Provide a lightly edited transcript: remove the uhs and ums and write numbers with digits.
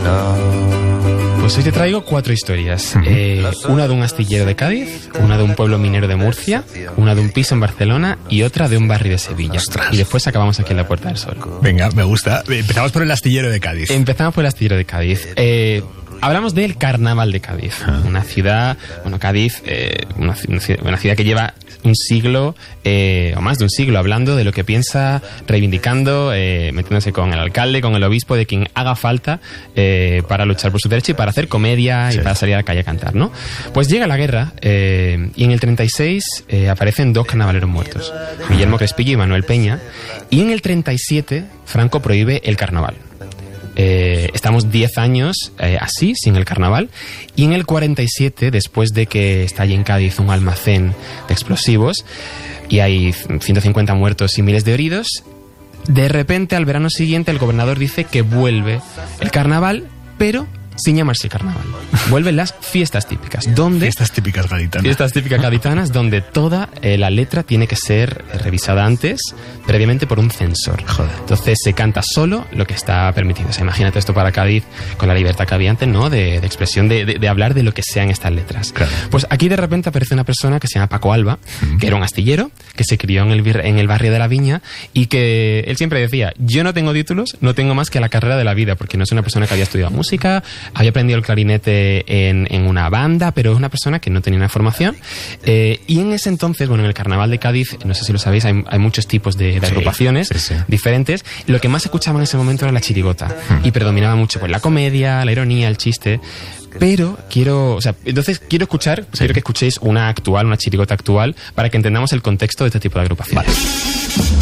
Pues hoy te traigo 4 historias. Una de un astillero de Cádiz, una de un pueblo minero de Murcia, una de un piso en Barcelona y otra de un barrio de Sevilla. ¡Ostras! Y después acabamos aquí en la Puerta del Sol. Venga, me gusta. Empezamos por el astillero de Cádiz. Empezamos por el astillero de Cádiz. Hablamos del Carnaval de Cádiz. Una ciudad, Cádiz, una ciudad que lleva un siglo o más de un siglo hablando de lo que piensa, reivindicando, metiéndose con el alcalde, con el obispo, de quien haga falta para luchar por su derecho y para hacer comedia y para salir a la calle a cantar, ¿no? Pues llega la guerra y en el 36 aparecen 2 carnavaleros muertos, Guillermo Crespillo y Manuel Peña, y en el 37 Franco prohíbe el carnaval. Estamos 10 años así, sin el carnaval, y en el 47, después de que estalle en Cádiz un almacén de explosivos y hay 150 muertos y miles de heridos, de repente al verano siguiente el gobernador dice que vuelve el carnaval, pero sin llamarse carnaval. Vuelven las fiestas típicas, donde... Fiestas típicas gaditanas. Fiestas típicas gaditanas, donde toda la letra tiene que ser revisada antes, previamente por un censor. Joder. Entonces se canta solo lo que está permitido. O sea, imagínate esto para Cádiz, con la libertad que había antes, ¿no? De expresión, de hablar de lo que sean estas letras. Claro. Pues aquí de repente aparece una persona que se llama Paco Alba, que era un astillero, que se crió en el barrio de la Viña, y que él siempre decía: yo no tengo títulos, no tengo más que la carrera de la vida, porque no es una persona que había estudiado música, había aprendido el clarinete en una banda, pero es una persona que no tenía una formación. Y en ese entonces, en el Carnaval de Cádiz, no sé si lo sabéis, hay muchos tipos de agrupaciones diferentes. Lo que más se escuchaba en ese momento era la chirigota. Y predominaba mucho pues la comedia, la ironía, el chiste. Pero quiero que escuchéis una chirigota actual, para que entendamos el contexto de este tipo de agrupaciones. Vale.